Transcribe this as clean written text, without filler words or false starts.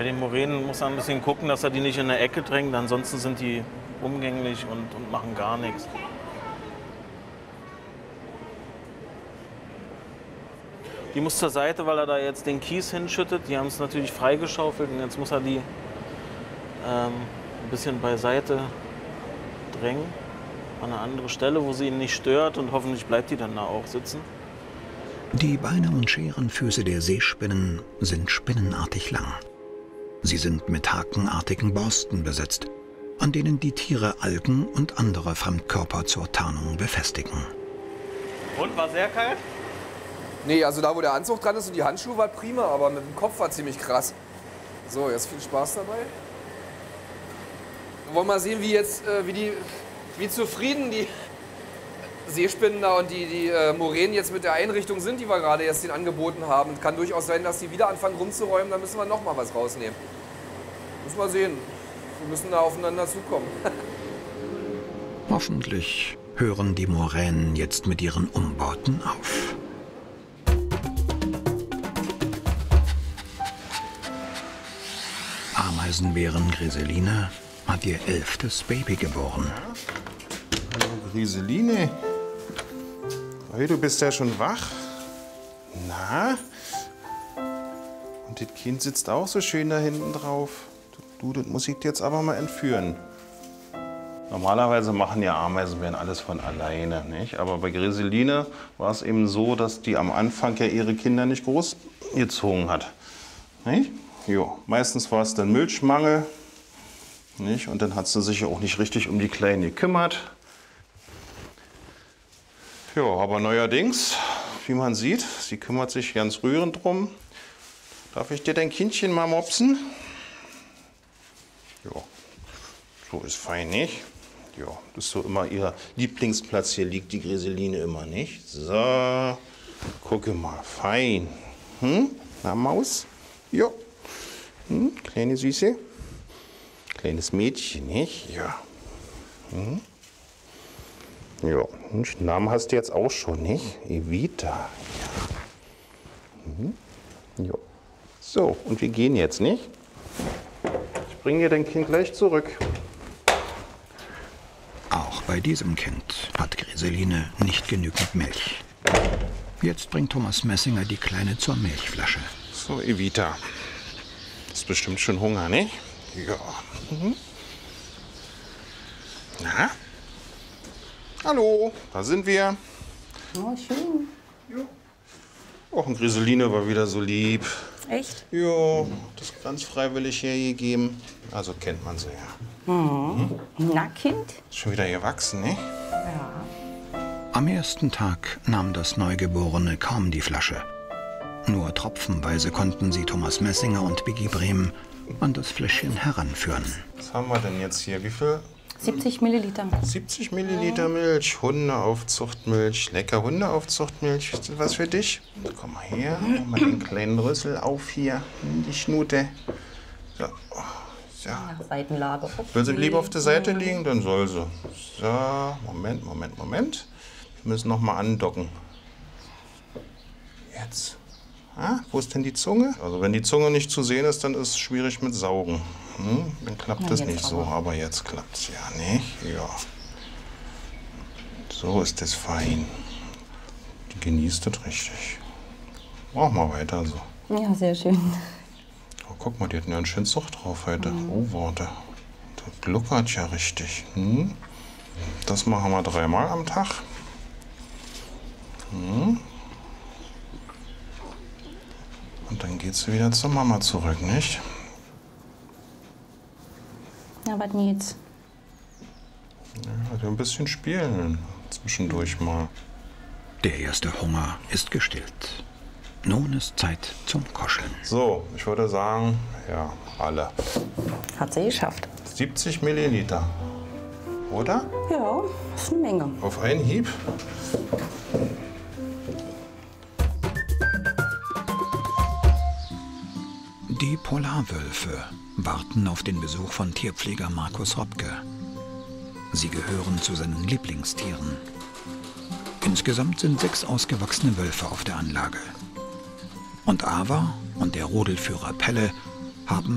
Bei den Moränen muss man ein bisschen gucken, dass er die nicht in eine Ecke drängt. Ansonsten sind die umgänglich und machen gar nichts. Die muss zur Seite, weil er da jetzt den Kies hinschüttet. Die haben es natürlich freigeschaufelt und jetzt muss er die ein bisschen beiseite drängen. An eine andere Stelle, wo sie ihn nicht stört und hoffentlich bleibt die dann da auch sitzen. Die Beine und Scherenfüße der Seespinnen sind spinnenartig lang. Sie sind mit hakenartigen Borsten besetzt, an denen die Tiere Algen und andere Fremdkörper zur Tarnung befestigen. Und, war sehr kalt? Nee, also da, wo der Anzug dran ist und die Handschuhe, war prima, aber mit dem Kopf war ziemlich krass. So, jetzt viel Spaß dabei. Wir wollen mal sehen, wie zufrieden die Seespinnen da und die Moränen jetzt mit der Einrichtung sind, die wir gerade jetzt denen angeboten haben. Kann durchaus sein, dass die wieder anfangen rumzuräumen, dann müssen wir noch mal was rausnehmen. Müssen wir sehen. Wir müssen da aufeinander zukommen. Hoffentlich hören die Moränen jetzt mit ihren Umbauten auf. Ameisenbären Griseline hat ihr 11. Baby geboren. Hallo Griseline. Hey, du bist ja schon wach. Na? Und das Kind sitzt auch so schön da hinten drauf. Du, das muss ich dir jetzt aber mal entführen. Normalerweise machen ja Ameisenbären alles von alleine, nicht? Aber bei Griseline war es eben so, dass die am Anfang ja ihre Kinder nicht großgezogen hat. Nicht? Jo, meistens war es dann Milchmangel. Nicht? Und dann hat sie sich ja auch nicht richtig um die Kleinen gekümmert. Ja, aber neuerdings, wie man sieht, sie kümmert sich ganz rührend drum. Darf ich dir dein Kindchen mal mopsen? Ja, so ist fein, nicht? Ja, das ist so immer ihr Lieblingsplatz. Hier liegt die Griseline immer, nicht? So, gucke mal, fein. Na, Maus? Ja. Kleine Süße? Kleines Mädchen, nicht? Ja. Ja, einen Namen hast du jetzt auch schon, nicht? Evita. Ja. Ja. So, und wir gehen jetzt, nicht? Ich bringe dir dein Kind gleich zurück. Auch bei diesem Kind hat Griseline nicht genügend Milch. Jetzt bringt Thomas Messinger die Kleine zur Milchflasche. So, Evita. Du hast bestimmt schon Hunger, nicht? Ja. Na? Hallo, da sind wir. Oh, schön. Ja. Auch ein Griseline war wieder so lieb. Echt? Ja, das ganz freiwillig hergegeben. Also kennt man sie ja. Na, Kind? Ist schon wieder gewachsen, ne? Ja. Am ersten Tag nahm das Neugeborene kaum die Flasche. Nur tropfenweise konnten sie Thomas Messinger und Biggie Brehm an das Fläschchen heranführen. Was haben wir denn jetzt hier? Wie viel? 70 Milliliter. 70 Milliliter Milch, Hundeaufzuchtmilch, lecker Hundeaufzuchtmilch. Ist das was für dich? Komm mal her, mal den kleinen Rüssel auf hier, in die Schnute. So. So. Ja, Seitenlage. Okay. Will sie lieber auf der Seite liegen, dann soll sie. So, Moment. Wir müssen noch mal andocken. Jetzt. Wo ist denn die Zunge? Also wenn die Zunge nicht zu sehen ist, dann ist es schwierig mit Saugen. Dann klappt das nicht so, aber jetzt klappt es ja, nicht? Ja. So ist das fein. Die genießt das richtig. Mach mal weiter so. Ja, sehr schön. Oh, guck mal, die hat ja einen schönen Zucht drauf heute. Oh, warte. Das gluckert ja richtig. Das machen wir 3-mal am Tag. Und dann geht sie wieder zur Mama zurück, nicht? Ja, was denn jetzt? Ja, ein bisschen spielen zwischendurch mal. Der erste Hunger ist gestillt. Nun ist Zeit zum Kuscheln. So, ich würde sagen, ja, alle. Hat sie geschafft. 70 Milliliter. Oder? Ja, das ist eine Menge. Auf einen Hieb? Die Polarwölfe warten auf den Besuch von Tierpfleger Markus Robke. Sie gehören zu seinen Lieblingstieren. Insgesamt sind 6 ausgewachsene Wölfe auf der Anlage. Und Ava und der Rudelführer Pelle haben